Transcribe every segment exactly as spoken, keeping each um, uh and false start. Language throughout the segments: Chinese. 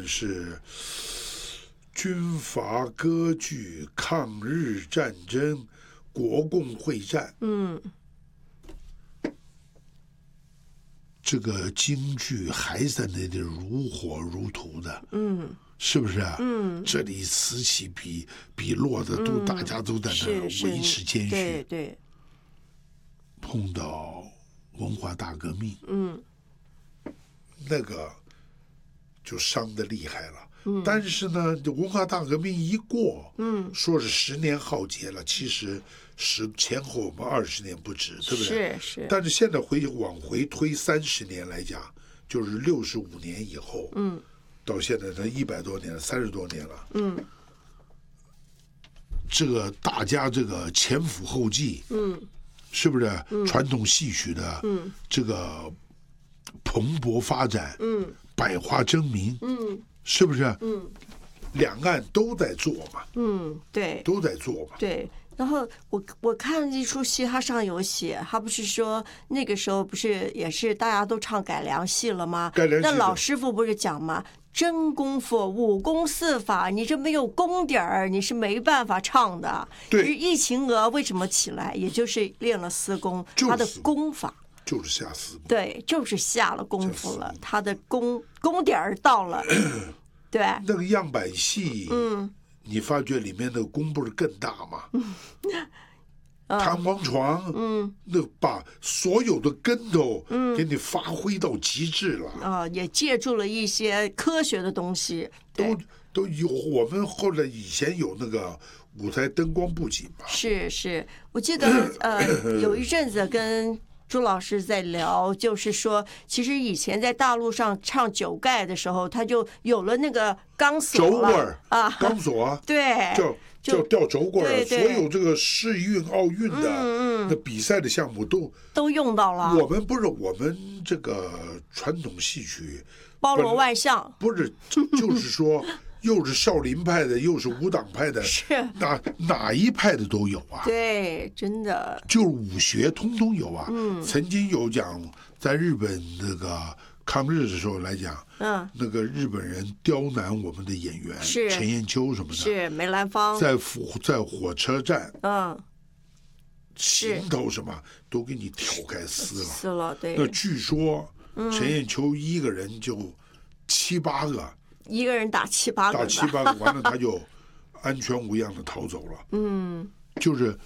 是军阀割据、抗日战争、国共会战， 嗯， 这个京剧还在那里如火如荼的， 嗯， 是不是啊？ 嗯， 这里此起彼彼落的都、 嗯、 大家都在那维持谦虚。 对对。 碰到文化大革命， 嗯， 那个就伤得厉害了。 嗯， 但是呢，文化大革命一过， 嗯， 说是十年浩劫了，其实十前后我们二十年不止，对不对？ 是是。 但是现在回往回推三十年来讲，就是六十五年以后， 嗯， 到现在才一百多年了，三十多年了， 嗯， 这个大家这个前赴后继， 嗯。 是不是、 嗯、 传统戏曲的这个蓬勃发展， 嗯， 百花争鸣， 嗯， 是不是？ 嗯， 两岸都在做嘛， 嗯，对， 都在做嘛， 对。然后我我看一出戏，它上有写，他不是说那个时候不是也是大家都唱改良戏了吗？ 改良戏， 那老师傅不是讲吗？真功夫，武功四法，你这没有功底儿，你是没办法唱的。 对， 疫情娥为什么起来？也就是练了私功，他的功法就是下私功， 对，就是下了功夫了，他的功功底儿到了，对。 那个样板戏， 嗯， 你发觉里面的功不是更大吗？ 嗯弹簧床， 嗯， 那把所有的根头，嗯，给你发挥到极致了。 啊、呃，也借助了一些科学的东西， 都都有。我们后来以前有那个舞台灯光布景嘛。 是是，我记得呃，有一阵子跟朱老师在聊，就是说，其实以前在大陆上唱九盖的时候，他就有了那个钢索轴棍啊， 钢索啊， 对， 叫叫吊轴棍儿， 所有这个世运、奥运的嗯嗯那比赛的项目都都用到了。 我们不是我们这个传统戏曲包罗万象， 不是就是说。又是少林派的，又是武党派的， 是哪哪一派的都有啊。 对，真的就是武学通通有啊。 嗯， 曾经有讲，在日本那个抗日的时候来讲， 嗯， 那个日本人刁难我们的演员， 是陈彦秋什么的， 是梅兰芳， 在火在火车站， 嗯， 行头什么都给你挑开撕了， 撕了，对。 那据说陈彦秋一个人就七八个。 一个人打七八个， 打七八个，完了他就安全无恙的逃走了。 嗯， 就是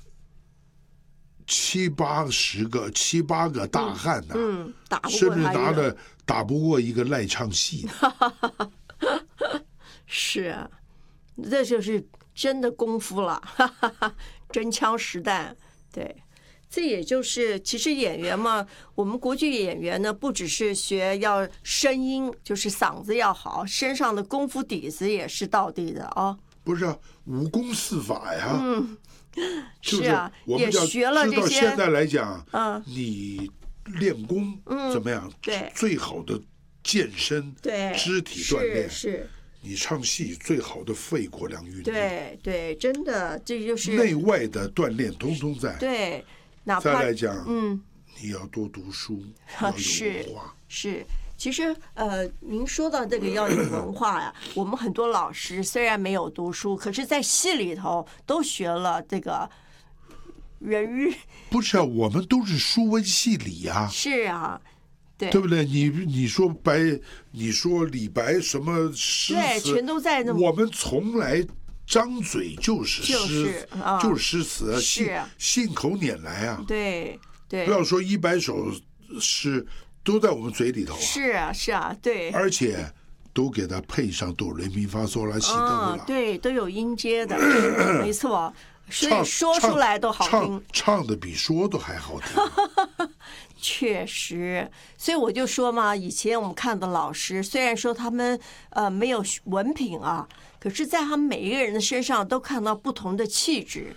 七八十个、七八个大汉呐、啊， 嗯，打不过甚至拿了打不过一个赖唱戏的。 是啊，这就是真的功夫了，真枪实弹，对。这也就是，其实演员嘛，我们国剧演员呢，不只是学要声音，就是嗓子要好，身上的功夫底子也是到地的啊、哦。 不是啊，武功四法呀。 嗯， 是啊， 也学了这些。 现在来讲， 嗯， 你练功怎么样？ 嗯、对， 最好的健身， 对， 肢体锻炼是。是你唱戏最好的肺活量运动。 对对，真的，这就是内外的锻炼，通通在。 对。哪怕再来讲， 嗯， 你要多读书，要有文化。 是，是其实呃，您说到这个要有文化呀，我们很多老师虽然没有读书，可是在戏里头都学了这个人日。 不是啊，我们都是书文戏理啊。 是啊，对， 对不对？你你说白，你说李白什么诗词， 对，全都在那。 我们从来。张嘴就是诗， 就是啊、 就是诗词， 是信口拈来啊！ 对对， 不要说一百首诗都在我们嘴里头啊！ 是啊是啊，对， 而且都给它配上哆来咪发嗦拉西哆啦， 对，都有音阶的，没错，所以说出来都好听， 唱唱的比说都还好听。 确实，所以我就说嘛，以前我们看的老师，虽然说他们呃没有文凭啊。可是，在他们每一个人的身上都看到不同的气质。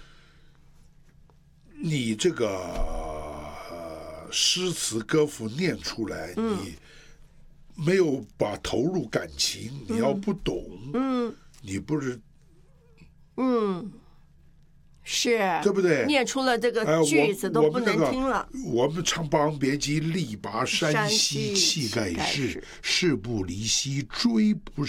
你这个、呃、诗词歌赋念出来，嗯、你没有把投入感情，嗯、你要不懂， 嗯， 你不是， 嗯，是， 对不对？ 念出了这个句子都不能听了。 哎、我, 我, 们、那个、我们唱《霸王别姬》，力拔山兮气盖世，势不离兮骓不